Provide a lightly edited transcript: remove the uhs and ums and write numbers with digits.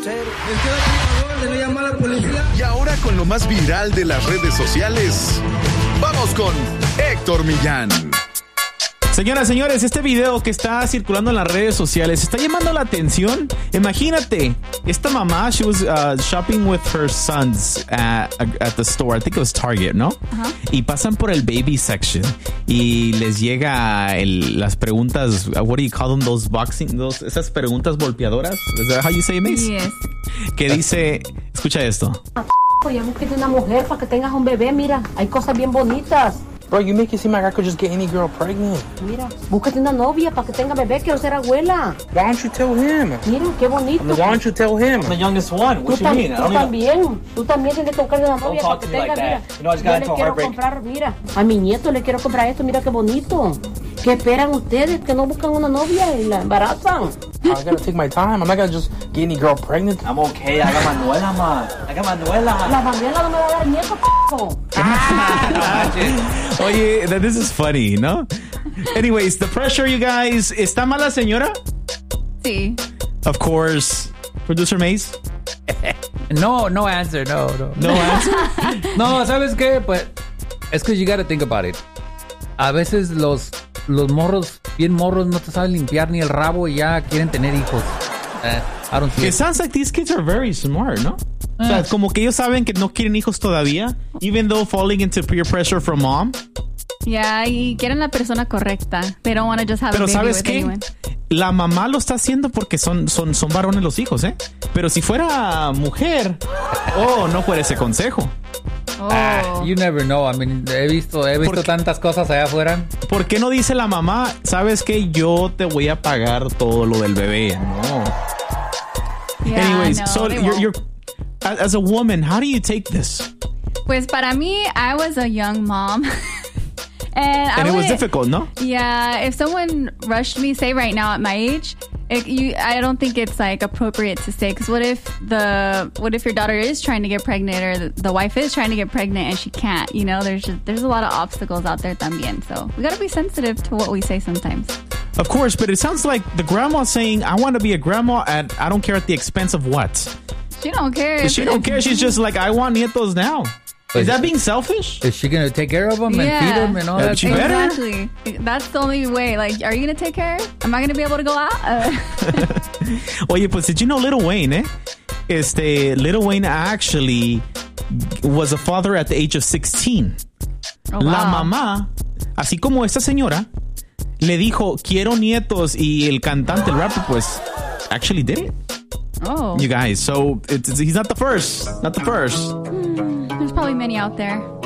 Y ahora con lo más viral de las redes sociales, vamos con Héctor Millán. Señoras, señores, este video que está circulando en las redes sociales está llamando la atención. Imagínate, esta mamá, she was shopping with her sons at the store. I think it was Target, ¿no? Uh-huh. Y pasan por el baby section y les llega las preguntas, what do you call them, esas preguntas golpeadoras? Is that how you say it, Mace? Yes. Que dice, escucha esto. Ya busqué una mujer para que tengas un bebé, mira, hay cosas bien bonitas. Bro, you make it seem like I could just get any girl pregnant. Mira, búscate una novia para que tenga bebé, quiero ser abuela. Why don't you tell him? Mira, qué bonito. Why don't you tell him? I'm the youngest one. What Tú you mean? Tú también tienes que buscar una novia para que tenga, mira. Yo le quiero comprar, mira, a mi nieto le quiero comprar esto, mira qué bonito. ¿Qué esperan ustedes? Que no buscan una novia y la embarazan. I gotta take my time. I'm not gonna just get any girl pregnant. I'm okay. I got Manuela, man. I got Manuela. La Manuela no me va a dar nieto, Oye, this is funny, ¿no? Anyways, the pressure, you guys. ¿Está mala señora? Sí. Of course. Producer Mace? No answer. No answer? No, ¿sabes qué? Pues, es que you gotta think about it. A veces los morros, bien morros, no te saben limpiar ni el rabo y ya quieren tener hijos. I don't see it sounds like these kids are very smart, ¿no? O sea, como que ellos saben que no quieren hijos todavía, even though falling into peer pressure from mom. Yeah, y quieren la persona correcta. They don't want to just have a baby with anyone. La mamá lo está haciendo porque son varones los hijos, ¿eh? Pero si fuera mujer, no fuera ese consejo. You never know. I mean, he visto tantas cosas allá afuera. ¿Por qué no dice la mamá, sabes que yo te voy a pagar todo lo del bebé? No. Yeah, Anyways, no, so you're as a woman, how do you take this? Pues para mí, I was a young mom. And it was difficult, no? Yeah, if someone rushed me, say right now at my age, I don't think it's like appropriate to say, because what if your daughter is trying to get pregnant, or the wife is trying to get pregnant and she can't? You know, there's a lot of obstacles out there también. So we gotta be sensitive to what we say sometimes. Of course, but it sounds like the grandma saying, "I want to be a grandma, and I don't care at the expense of what." She don't care. She don't care. She's just like, I want nietos now. Is that being selfish? Is she going to take care of them and feed them and all that? She better. Exactly. That's the only way. Like, are you going to take care? Am I going to be able to go out? Oye, pues did you know Lil Wayne, eh? Lil Wayne actually was a father at the age of 16. Oh, wow. La mamá, así como esta señora, le dijo, quiero nietos, y el cantante, el rapper, pues, actually did it. Oh. You guys, so he's not the first. Not the first. There's probably many out there.